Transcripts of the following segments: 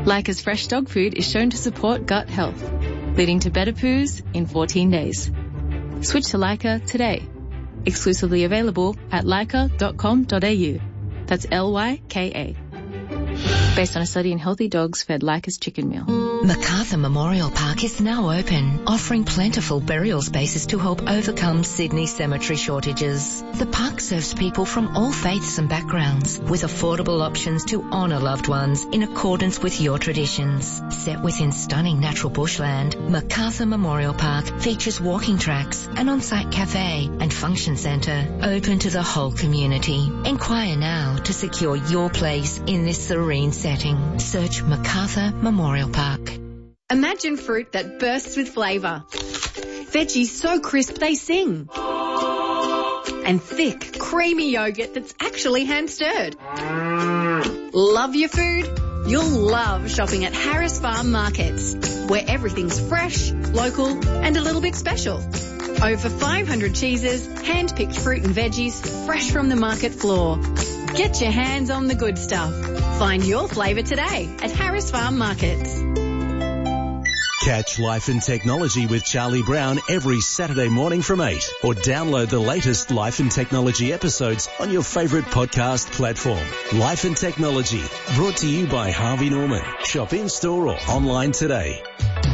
Leica's fresh dog food is shown to support gut health, leading to better poos in 14 days. Switch to Leica today. Exclusively available at leica.com.au. That's Lyka. Based on a study in healthy dogs fed Leica's chicken meal. Macarthur Memorial Park is now open, offering plentiful burial spaces to help overcome Sydney cemetery shortages. The park serves people from all faiths and backgrounds, with affordable options to honour loved ones in accordance with your traditions. Set within stunning natural bushland, Macarthur Memorial Park features walking tracks, an on-site cafe and function centre open to the whole community. Inquire now to secure your place in this serene setting. Search Macarthur Memorial Park. Imagine fruit that bursts with flavour. Veggies so crisp they sing. And thick, creamy yogurt that's actually hand-stirred. Love your food? You'll love shopping at Harris Farm Markets, where everything's fresh, local and a little bit special. Over 500 cheeses, hand-picked fruit and veggies, fresh from the market floor. Get your hands on the good stuff. Find your flavour today at Harris Farm Markets. Catch Life and Technology with Charlie Brown every Saturday morning from 8, or download the latest Life and Technology episodes on your favourite podcast platform. Life and Technology, brought to you by Harvey Norman. Shop in-store or online today.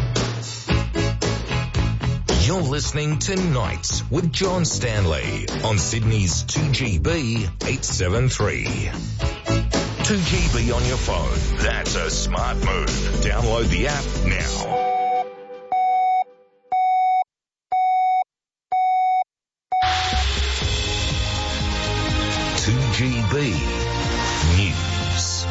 You're listening to Nights with John Stanley on Sydney's 2GB 873. 2GB on your phone. That's a smart move. Download the app now. GB News.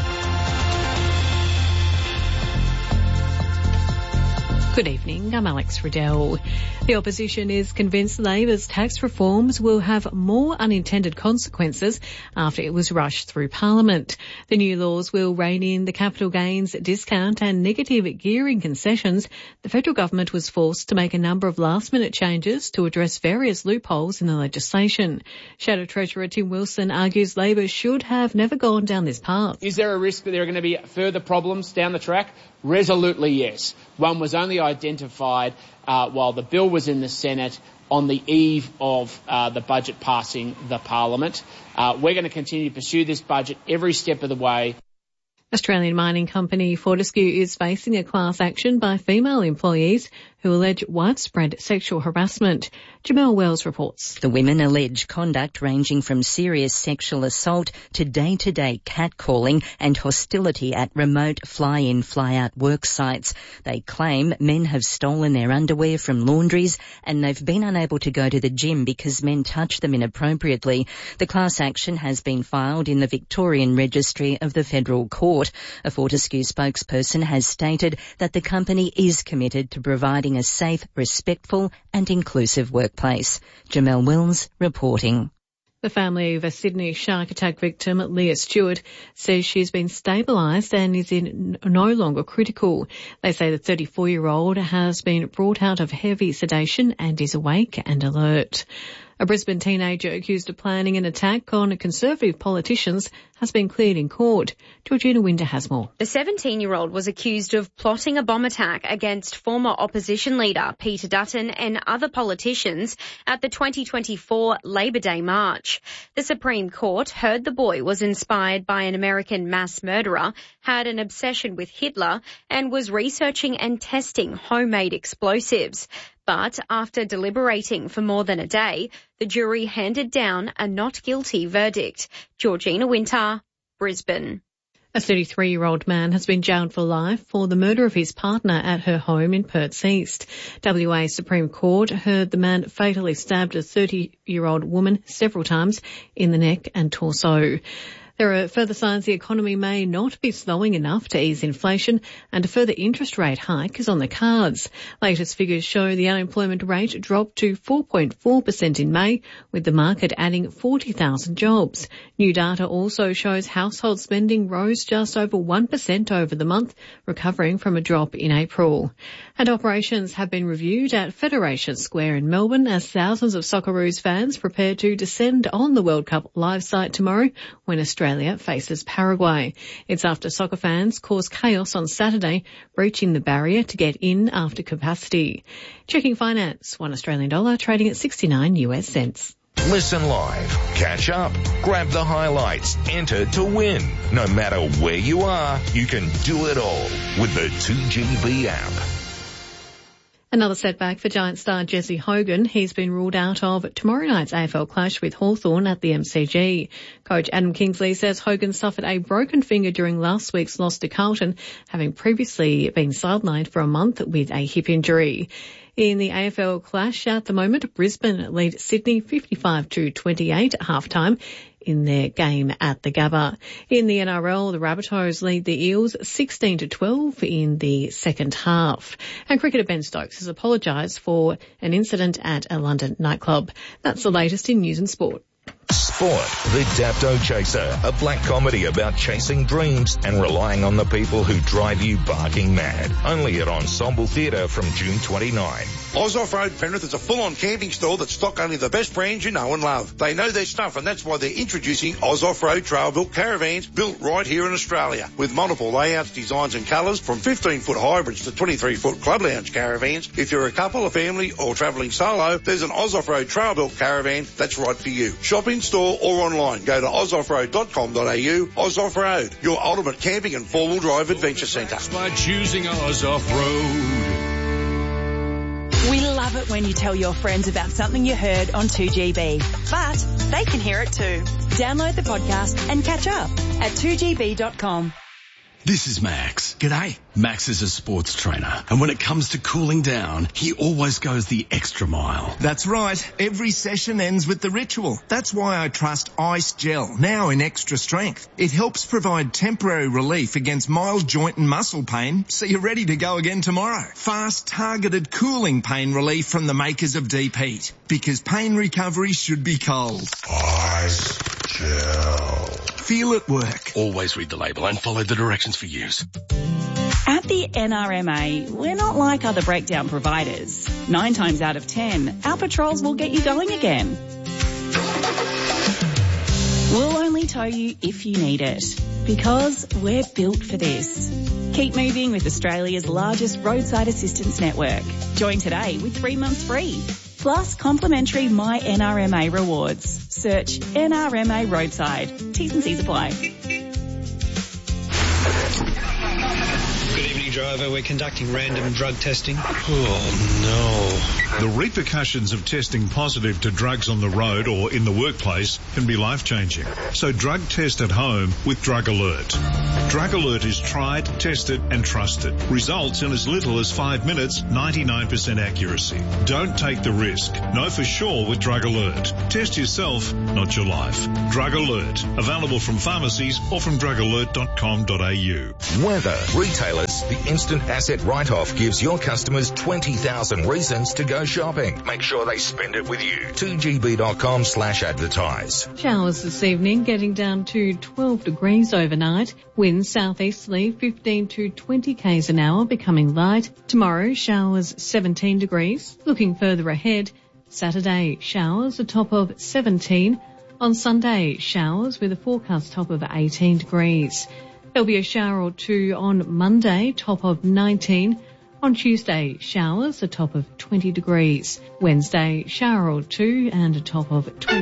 Good evening, I'm Alex Riddell. The opposition is convinced Labor's tax reforms will have more unintended consequences after it was rushed through Parliament. The new laws will rein in the capital gains discount and negative gearing concessions. The federal government was forced to make a number of last-minute changes to address various loopholes in the legislation. Shadow Treasurer Tim Wilson argues Labor should have never gone down this path. Is there a risk that there are going to be further problems down the track? Resolutely, yes. One was only identified while the bill was in the Senate on the eve of the budget passing the Parliament. We're going to continue to pursue this budget every step of the way. Australian mining company Fortescue is facing a class action by female employees who allege widespread sexual harassment. Jamelle Wells reports. The women allege conduct ranging from serious sexual assault to day-to-day catcalling and hostility at remote fly-in, fly-out work sites. They claim men have stolen their underwear from laundries and they've been unable to go to the gym because men touch them inappropriately. The class action has been filed in the Victorian Registry of the Federal Court. A Fortescue spokesperson has stated that the company is committed to providing a safe, respectful and inclusive workplace. Jamelle Wills reporting. The family of a Sydney shark attack victim, Leah Stewart, says she's been stabilised and is no longer critical. They say the 34-year-old has been brought out of heavy sedation and is awake and alert. A Brisbane teenager accused of planning an attack on Conservative politicians has been cleared in court. Georgina Winder has more. The 17-year-old was accused of plotting a bomb attack against former opposition leader Peter Dutton and other politicians at the 2024 Labor Day march. The Supreme Court heard the boy was inspired by an American mass murderer, had an obsession with Hitler, and was researching and testing homemade explosives. But after deliberating for more than a day, the jury handed down a not guilty verdict. Georgina Winter, Brisbane. A 33-year-old man has been jailed for life for the murder of his partner at her home in Perth's East. WA Supreme Court heard the man fatally stabbed a 30-year-old woman several times in the neck and torso. There are further signs the economy may not be slowing enough to ease inflation, and a further interest rate hike is on the cards. Latest figures show the unemployment rate dropped to 4.4% in May, with the market adding 40,000 jobs. New data also shows household spending rose just over 1% over the month, recovering from a drop in April. And operations have been reviewed at Federation Square in Melbourne as thousands of Socceroos fans prepare to descend on the World Cup live site tomorrow when Australia Australia faces Paraguay. It's after soccer fans caused chaos on Saturday, breaching the barrier to get in after capacity. Checking finance, $1 Australian dollar trading at 69 US cents. Listen live, catch up, grab the highlights, enter to win. No matter where you are, you can do it all with the 2GB app. Another setback for Giant star Jesse Hogan. He's been ruled out of tomorrow night's AFL clash with Hawthorn at the MCG. Coach Adam Kingsley says Hogan suffered a broken finger during last week's loss to Carlton, having previously been sidelined for a month with a hip injury. In the AFL clash at the moment, Brisbane lead Sydney 55-28 at halftime in their game at the Gabba. In the NRL, the Rabbitohs lead the Eels 16-12 in the second half. And cricketer Ben Stokes has apologised for an incident at a London nightclub. That's the latest in news and sport. Sport, The Dapto Chaser, a black comedy about chasing dreams and relying on the people who drive you barking mad. Only at Ensemble Theatre from June 29. Oz Off-Road Penrith is a full-on camping store that stock only the best brands you know and love. They know their stuff, and that's why they're introducing Oz Off-Road trail-built caravans built right here in Australia. With multiple layouts, designs and colours, from 15-foot hybrids to 23-foot club lounge caravans. If you're a couple, a family or travelling solo, there's an Oz Off-Road trail-built caravan that's right for you. Shop in store or online. Go to ozoffroad.com.au. Oz Off-Road, your ultimate camping and four-wheel drive adventure centre. By choosing Oz Off-Road. We love it when you tell your friends about something you heard on 2GB, but they can hear it too. Download the podcast and catch up at 2gb.com. This is Max. G'day. Max is a sports trainer, and when it comes to cooling down, he always goes the extra mile. That's right. Every session ends with the ritual. That's why I trust Ice Gel, now in extra strength. It helps provide temporary relief against mild joint and muscle pain, so you're ready to go again tomorrow. Fast, targeted cooling pain relief from the makers of Deep Heat, because pain recovery should be cold. Ice Gel. Feel it work. Always read the label and follow the directions for use. At the NRMA, we're not like other breakdown providers. 9 times out of 10, our patrols will get you going again. We'll only tow you if you need it, because we're built for this. Keep moving with Australia's largest roadside assistance network. Join today with 3 months free. Plus complimentary My NRMA rewards. Search NRMA Roadside. T's and C's apply. Good evening, driver. We're conducting random drug testing. Oh, no. The repercussions of testing positive to drugs on the road or in the workplace can be life-changing. So drug test at home with Drug Alert. Drug Alert is tried, tested and trusted. Results in as little as 5 minutes, 99% accuracy. Don't take the risk. Know for sure with Drug Alert. Test yourself, not your life. Drug Alert. Available from pharmacies or from drugalert.com.au. Weather. Retailers, the instant asset write-off gives your customers 20,000 reasons to go shopping. Make sure they spend it with you. 2gb.com/advertise. Showers this evening, getting down to 12 degrees overnight. Winds southeasterly 15 to 20 k's an hour, becoming light. Tomorrow, showers 17 degrees. Looking further ahead, Saturday, showers a top of 17. On Sunday, showers with a forecast top of 18 degrees. There'll be a shower or two on Monday, top of 19. On Tuesday, showers, a top of 20 degrees. Wednesday, shower or two and a top of 20.